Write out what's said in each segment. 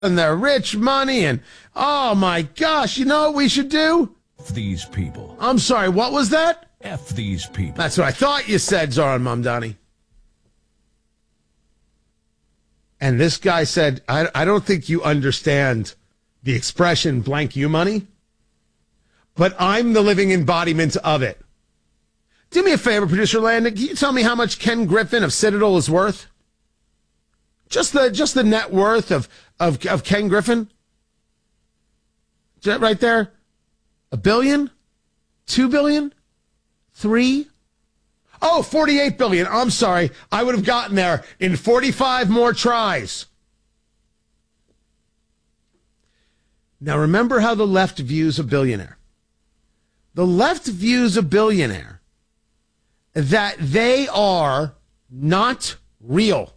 and their rich money and, oh my gosh, you know what we should do? F these people. I'm sorry, what was that? F these people. That's what I thought you said, Zoran Mamdani. And this guy said, I don't think you understand the expression blank you money, but I'm the living embodiment of it. Do me a favor, Producer Landon. Can you tell me how much Ken Griffin of Citadel is worth? Just the net worth of Ken Griffin? Is that right there? $1 billion? $2 billion? $3 billion? Oh, $48 billion. I'm sorry. I would have gotten there in 45 more tries. Now, remember how the left views a billionaire. The left views a billionaire that they are not real.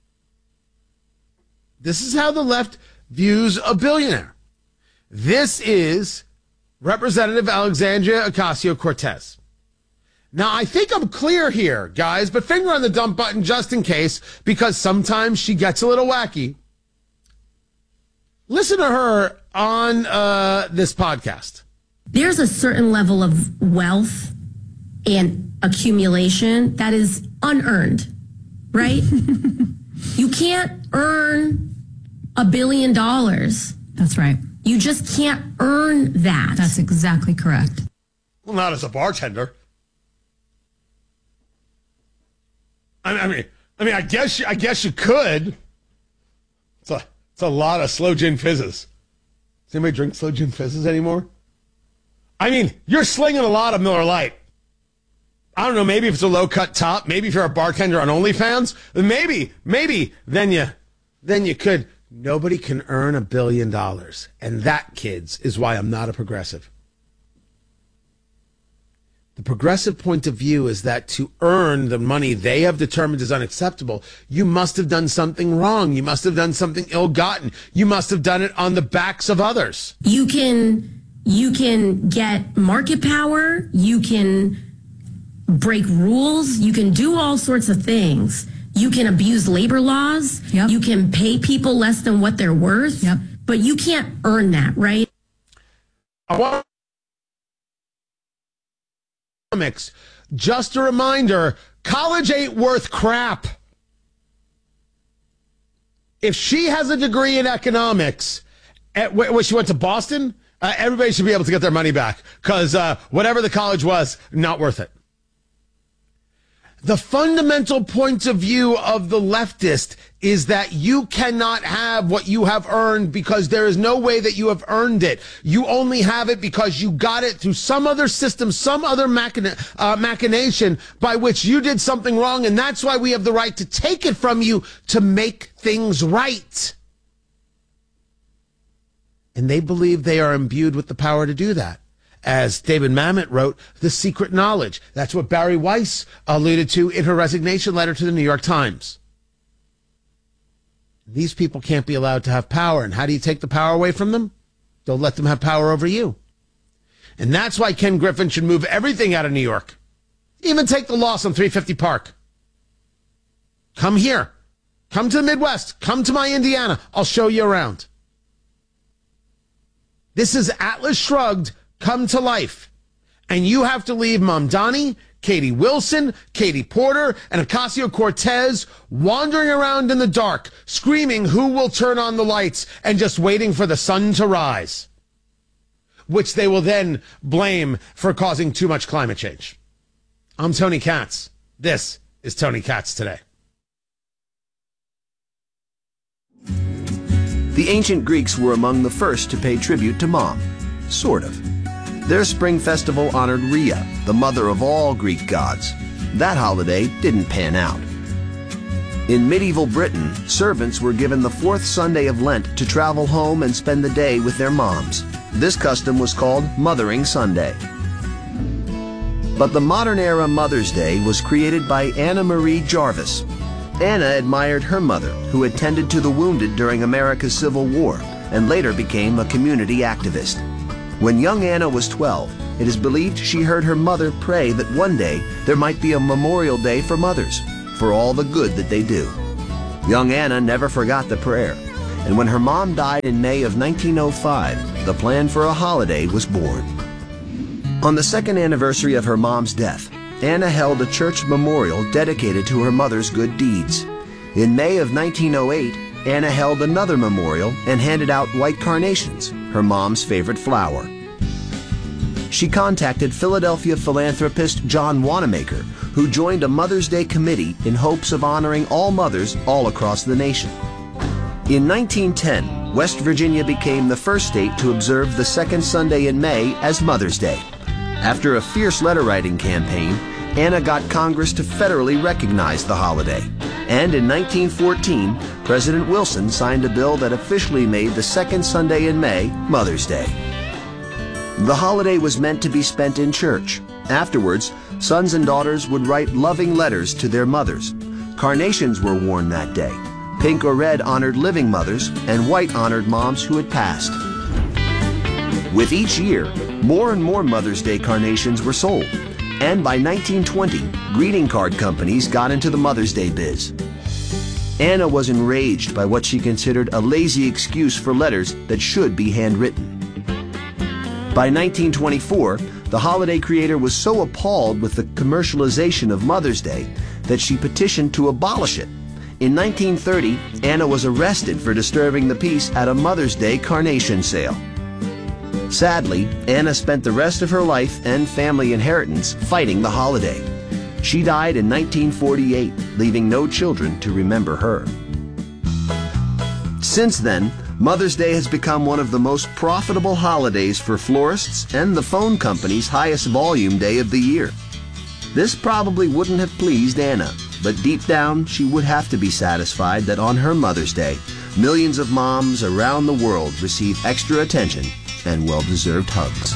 This is how the left views a billionaire. This is Representative Alexandria Ocasio-Cortez. Now, I think I'm clear here, guys, but finger on the dump button just in case, because sometimes she gets a little wacky. Listen to her on this podcast. There's a certain level of wealth and accumulation that is unearned, right? You can't earn $1 billion. That's right. You just can't earn that. That's exactly correct. Well, not as a bartender. I mean, I guess you could. It's a lot of slow gin fizzes. Does anybody drink slow gin fizzes anymore? I mean, you're slinging a lot of Miller Lite. I don't know, maybe if it's a low-cut top, maybe if you're a bartender on OnlyFans, maybe then you could. Nobody can earn $1 billion. And that, kids, is why I'm not a progressive. The progressive point of view is that to earn the money they have determined is unacceptable, you must have done something wrong. You must have done something ill-gotten. You must have done it on the backs of others. You can get market power. You can break rules. You can do all sorts of things. You can abuse labor laws. Yep. You can pay people less than what they're worth. Yep. But you can't earn that, right? Just a reminder, college ain't worth crap. If she has a degree in economics, where she went to Boston, everybody should be able to get their money back because whatever the college was, not worth it. The fundamental point of view of the leftist is that you cannot have what you have earned because there is no way that you have earned it. You only have it because you got it through some other system, some other machination by which you did something wrong, and that's why we have the right to take it from you to make things right. And they believe they are imbued with the power to do that. As David Mamet wrote, the secret knowledge. That's what Barry Weiss alluded to in her resignation letter to the New York Times. These people can't be allowed to have power. And how do you take the power away from them? Don't let them have power over you. And that's why Ken Griffin should move everything out of New York. Even take the loss on 350 Park. Come here. Come to the Midwest. Come to my Indiana. I'll show you around. This is Atlas Shrugged come to life. And you have to leave Mamdani, Katie Wilson, Katie Porter, and Ocasio-Cortez wandering around in the dark, screaming who will turn on the lights and just waiting for the sun to rise, which they will then blame for causing too much climate change. I'm Tony Katz. This is Tony Katz Today. The ancient Greeks were among the first to pay tribute to Mom. Sort of. Their spring festival honored Rhea, the mother of all Greek gods. That holiday didn't pan out. In medieval Britain, servants were given the fourth Sunday of Lent to travel home and spend the day with their moms. This custom was called Mothering Sunday. But the modern-era Mother's Day was created by Anna Marie Jarvis. Anna admired her mother, who had tended to the wounded during America's Civil War and later became a community activist. When young Anna was 12, it is believed she heard her mother pray that one day there might be a Memorial Day for mothers, for all the good that they do. Young Anna never forgot the prayer, And when her mom died in May of 1905, the plan for a holiday was born. On the second anniversary of her mom's death, Anna held a church memorial dedicated to her mother's good deeds. In May of 1908, Anna held another memorial and handed out white carnations, her mom's favorite flower. She contacted Philadelphia philanthropist John Wanamaker, who joined a Mother's Day committee in hopes of honoring all mothers all across the nation. In 1910, West Virginia became the first state to observe the second Sunday in May as Mother's Day. After a fierce letter-writing campaign, Anna got Congress to federally recognize the holiday. And in 1914, President Wilson signed a bill that officially made the second Sunday in May Mother's Day. The holiday was meant to be spent in church. Afterwards, sons and daughters would write loving letters to their mothers. Carnations were worn that day. Pink or red honored living mothers, and white honored moms who had passed. With each year, more and more Mother's Day carnations were sold. And by 1920, greeting card companies got into the Mother's Day biz. Anna was enraged by what she considered a lazy excuse for letters that should be handwritten. By 1924, the holiday creator was so appalled with the commercialization of Mother's Day that she petitioned to abolish it. In 1930, Anna was arrested for disturbing the peace at a Mother's Day carnation sale. Sadly, Anna spent the rest of her life and family inheritance fighting the holiday. She died in 1948, leaving no children to remember her. Since then, Mother's Day has become one of the most profitable holidays for florists and the phone company's highest volume day of the year. This probably wouldn't have pleased Anna, but deep down she would have to be satisfied that on her Mother's Day, millions of moms around the world receive extra attention and well-deserved hugs.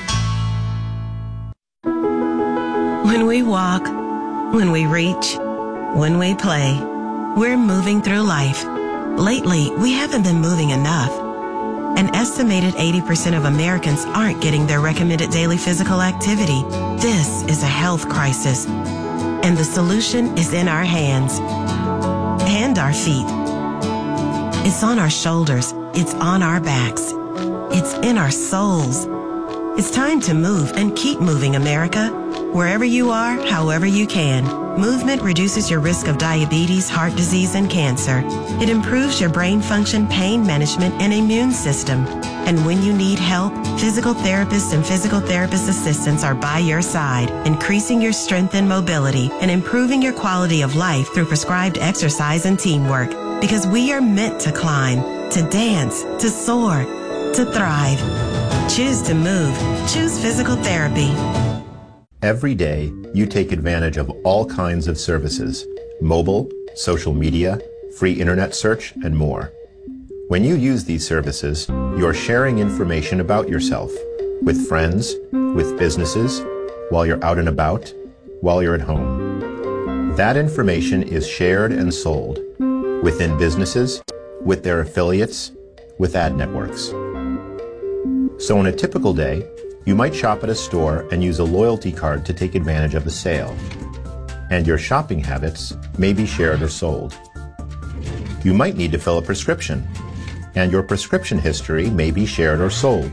When we walk, when we reach, when we play, we're moving through life. Lately, we haven't been moving enough. An estimated 80% of Americans aren't getting their recommended daily physical activity. This is a health crisis, and the solution is in our hands and our feet. It's on our shoulders. It's on our backs. It's in our souls. It's time to move and keep moving, America. Wherever you are, however you can. Movement reduces your risk of diabetes, heart disease, and cancer. It improves your brain function, pain management, and immune system. And when you need help, physical therapists and physical therapist assistants are by your side, increasing your strength and mobility and improving your quality of life through prescribed exercise and teamwork. Because we are meant to climb, to dance, to soar, to thrive. Choose to move. Choose physical therapy. Every day, you take advantage of all kinds of services, mobile, social media, free internet search, and more. When you use these services, you're sharing information about yourself with friends, with businesses, while you're out and about, while you're at home. That information is shared and sold within businesses, with their affiliates, with ad networks. So on a typical day, you might shop at a store and use a loyalty card to take advantage of a sale. And your shopping habits may be shared or sold. You might need to fill a prescription, and your prescription history may be shared or sold.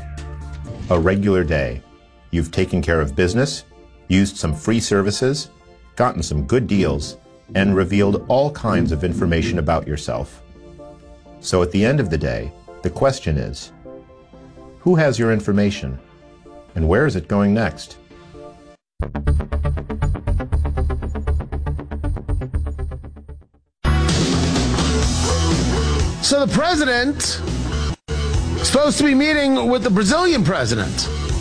A regular day. You've taken care of business, used some free services, gotten some good deals, and revealed all kinds of information about yourself. So at the end of the day, the question is, who has your information? And where is it going next? So the president is supposed to be meeting with the Brazilian president.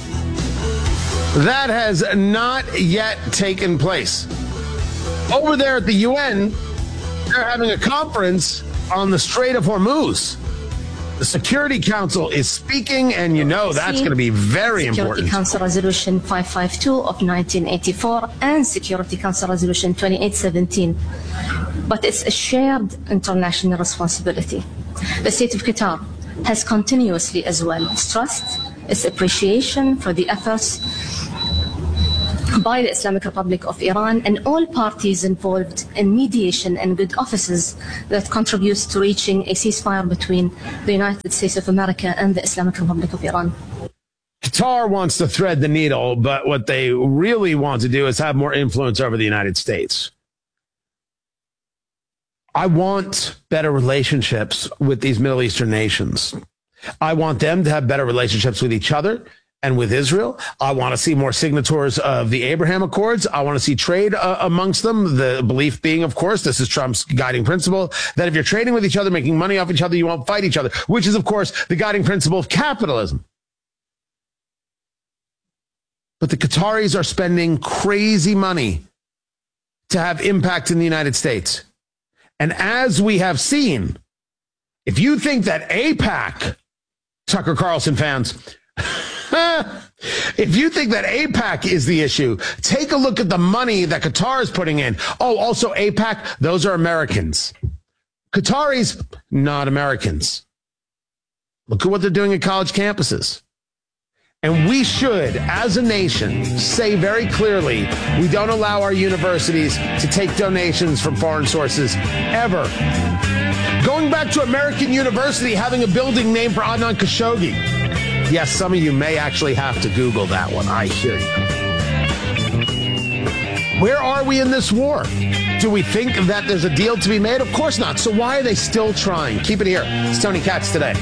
That has not yet taken place. Over there at the UN, they're having a conference on the Strait of Hormuz. The Security Council is speaking, and you know that's going to be very important. Security Council Resolution 552 of 1984 and Security Council Resolution 2817. But it's a shared international responsibility. The state of Qatar has continuously as well stressed its appreciation for the efforts by the Islamic Republic of Iran and all parties involved in mediation and good offices that contributes to reaching a ceasefire between the United States of America and the Islamic Republic of Iran. Qatar wants to thread the needle, but what they really want to do is have more influence over the United States. I want better relationships with these Middle Eastern nations. I want them to have better relationships with each other and with Israel. I want to see more signatories of the Abraham Accords. I want to see trade amongst them. The belief being, of course, this is Trump's guiding principle, that if you're trading with each other, making money off each other, you won't fight each other, which is, of course, the guiding principle of capitalism. But the Qataris are spending crazy money to have impact in the United States. And as we have seen, if you think that AIPAC, Tucker Carlson fans, if you think that AIPAC is the issue, take a look at the money that Qatar is putting in. Oh, also AIPAC, those are Americans. Qataris, not Americans. Look at what they're doing at college campuses. And we should, as a nation, say very clearly, we don't allow our universities to take donations from foreign sources, ever. Going back to American University having a building named for Adnan Khashoggi. Yes, some of you may actually have to Google that one. I hear you. Where are we in this war? Do we think that there's a deal to be made? Of course not. So why are they still trying? Keep it here. It's Tony Katz today.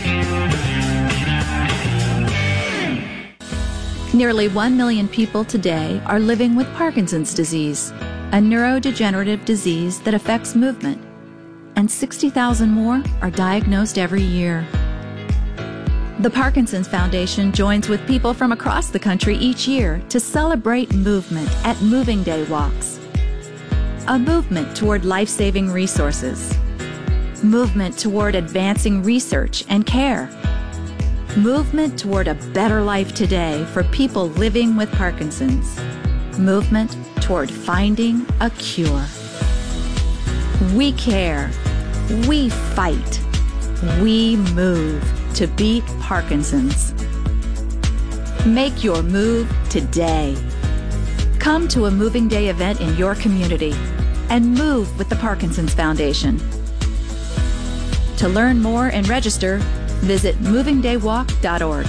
Nearly 1 million people today are living with Parkinson's disease, a neurodegenerative disease that affects movement, and 60,000 more are diagnosed every year. The Parkinson's Foundation joins with people from across the country each year to celebrate movement at Moving Day Walks. A movement toward life-saving resources. Movement toward advancing research and care. Movement toward a better life today for people living with Parkinson's. Movement toward finding a cure. We care. We fight. We move to beat Parkinson's. Make your move today. Come to a Moving Day event in your community and move with the Parkinson's Foundation. To learn more and register, visit movingdaywalk.org.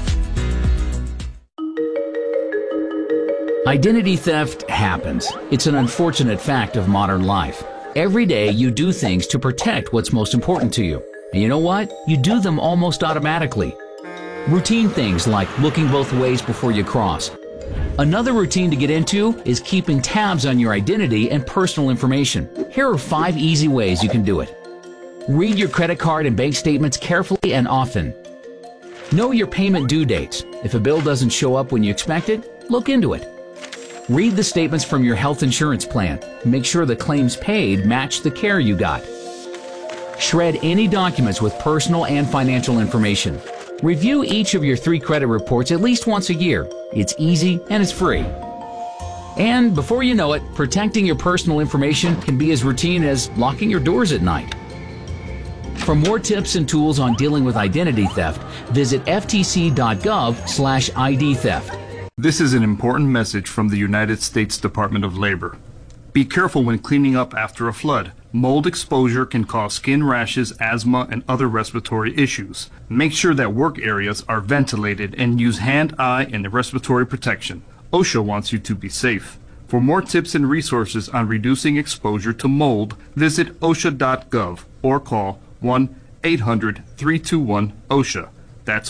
Identity theft happens. It's an unfortunate fact of modern life. Every day you do things to protect what's most important to you. And you know what? You do them almost automatically. Routine things like looking both ways before you cross. Another routine to get into is keeping tabs on your identity and personal information. Here are 5 easy ways you can do it. Read your credit card and bank statements carefully and often. Know your payment due dates. If a bill doesn't show up when you expect it, look into it. Read the statements from your health insurance plan. Make sure the claims paid match the care you got. Shred any documents with personal and financial information. Review each of your 3 credit reports at least once a year. It's easy and it's free. And before you know it, protecting your personal information can be as routine as locking your doors at night. For more tips and tools on dealing with identity theft, visit ftc.gov/ID theft. This is an important message from the United States Department of Labor. Be careful when cleaning up after a flood. Mold exposure can cause skin rashes, asthma, and other respiratory issues. Make sure that work areas are ventilated and use hand, eye, and respiratory protection. OSHA wants you to be safe. For more tips and resources on reducing exposure to mold, visit OSHA.gov or call 1-800-321-OSHA. That's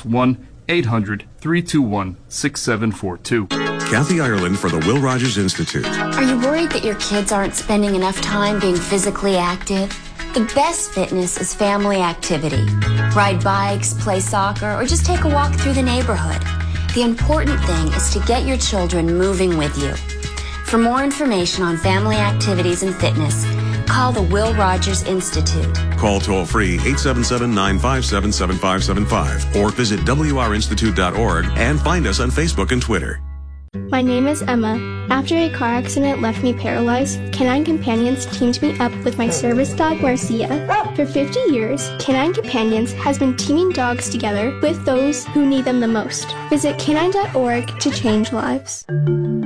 1-800-321-6742. Kathy Ireland for the Will Rogers Institute. Are you worried that your kids aren't spending enough time being physically active? The best fitness is family activity. Ride bikes, play soccer, or just take a walk through the neighborhood. The important thing is to get your children moving with you. For more information on family activities and fitness, call the Will Rogers Institute. Call toll-free 877-957-7575 or visit wrinstitute.org and find us on Facebook and Twitter. My name is Emma. After a car accident left me paralyzed, Canine Companions teamed me up with my service dog, Marcia. For 50 years, Canine Companions has been teaming dogs together with those who need them the most. Visit canine.org to change lives.